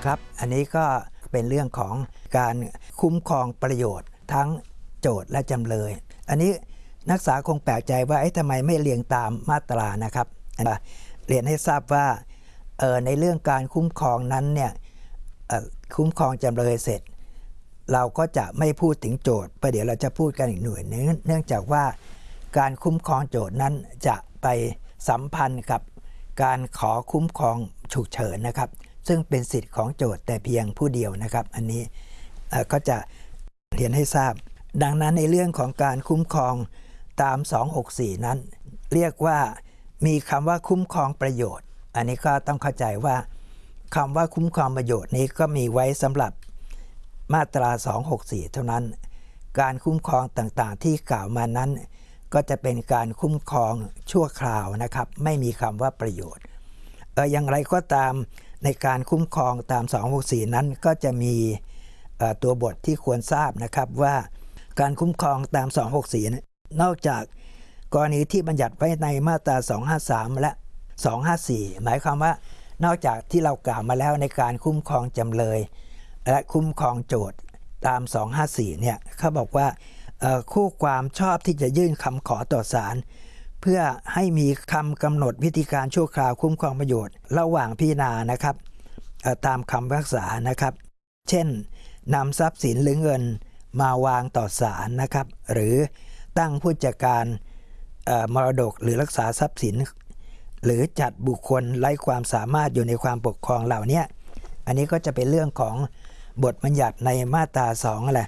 ครับอันนี้ก็เป็นเรื่องของการคุ้มครองประโยชน์ทั้งโจทก์และจำเลยอันนี้นักศึกษาคงแปลกใจว่าทำไมไม่เรียงตามมาตรานะครับเรียนให้ทราบว่าในเรื่องการคุ้มครองนั้นเนี่ยคุ้มครองจำเลยเสร็จเราก็จะไม่พูดถึงโจทก์ประเดี๋ยวเราจะพูดกันอีกหน่วยนึงเนื่องจากว่าการคุ้มครองโจทก์นั้นจะไปสัมพันธ์กับการขอคุ้มครองฉุกเฉินนะครับซึ่งเป็นสิทธิ์ของโจทก์แต่เพียงผู้เดียวนะครับอันนี้ก็จะเรียนให้ทราบดังนั้นในเรื่องของการคุ้มครองตาม264นั้นเรียกว่ามีคำว่าคุ้มครองประโยชน์อันนี้ก็ต้องเข้าใจว่าคำว่าคุ้มครองประโยชน์นี้ก็มีไว้สำหรับมาตรา264เท่านั้นการคุ้มครองต่างๆที่กล่าวมานั้นก็จะเป็นการคุ้มครองชั่วคราวนะครับไม่มีคำว่าประโยชน์อย่างไรก็ตามในการคุ้มครองตาม264นั้นก็จะมีตัวบทที่ควรทราบนะครับว่าการคุ้มครองตาม264นอกจากกรณีที่บัญญัติไว้ในมาตรา253และ254หมายความว่านอกจากที่เรากล่าวมาแล้วในการคุ้มครองจำเลยและคุ้มครองโจทก์ตาม254เนี่ยเขาบอกว่าคู่ความชอบที่จะยื่นคำขอต่อศาลเพื่อให้มีคำกำหนดวิธีการชั่วคราวคุ้มครองประโยชน์ระหว่างพิจารณานะครับตามคำพิพากษานะครับเช่นนำทรัพย์สินหรือเงินมาวางต่อศาลนะครับหรือตั้งผู้จัดการมรดกหรือรักษาทรัพย์สินหรือจัดบุคคลไร้ความสามารถอยู่ในความปกครองเหล่านี้อันนี้ก็จะเป็นเรื่องของบทบัญญัติในมาตรา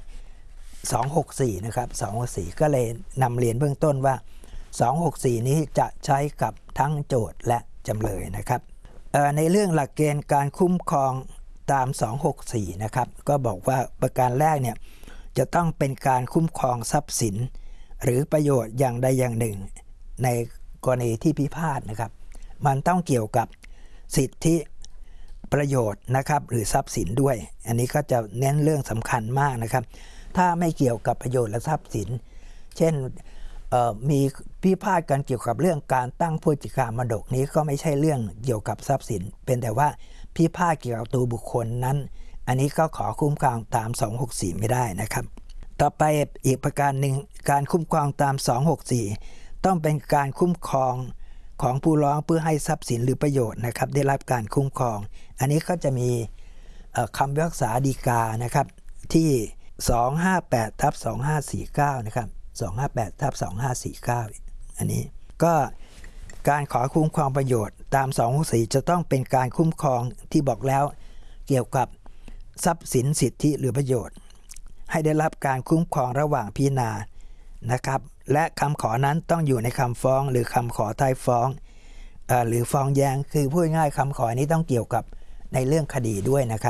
264นะครับ264ก็เลยนำเรียนเบื้องต้นว่า264นี้จะใช้กับทั้งโจทก์และจำเลยนะครับในเรื่องหลักเกณฑ์การคุ้มครองตาม264นะครับก็บอกว่าประการแรกเนี่ยจะต้องเป็นการคุ้มครองทรัพย์สินหรือประโยชน์อย่างใดอย่างหนึ่งในกรณีที่พิพาทนะครับมันต้องเกี่ยวกับสิทธิประโยชน์นะครับหรือทรัพย์สินด้วยอันนี้ก็จะเน้นเรื่องสำคัญมากนะครับถ้าไม่เกี่ยวกับประโยชน์และทรัพย์สินเช่นมีพิพาทกันเกี่ยวกับเรื่องการตั้งผู้จัดการมรดกนี้ก็ไม่ใช่เรื่องเกี่ยวกับทรัพย์สินเป็นแต่ว่าพิพาทเกี่ยวกับตัวบุคคลนั้นอันนี้ก็ขอคุ้มครองตาม264ไม่ได้นะครับต่อไปอีกประการหนึ่งการคุ้มครองตาม264ต้องเป็นการคุ้มครองของผู้ร้องเพื่อให้ทรัพย์สินหรือประโยชน์นะครับได้รับการคุ้มครองอันนี้ก็จะมีคำพิพากษาฎีกานะครับที่258/2549นะครับ258/2549อันนี้ก็การขอคุ้มครองประโยชน์ตาม264จะต้องเป็นการคุ้มครองที่บอกแล้วเกี่ยวกับทรัพย์สินสิทธิหรือประโยชน์ให้ได้รับการคุ้มครองระหว่างพิจารณานะครับและคำขอนั้นต้องอยู่ในคำฟ้องหรือคำขอท้ายฟ้องหรือฟ้องแย้งคือพูดง่ายคำขอนี้ต้องเกี่ยวกับในเรื่องคดีด้วยนะครับ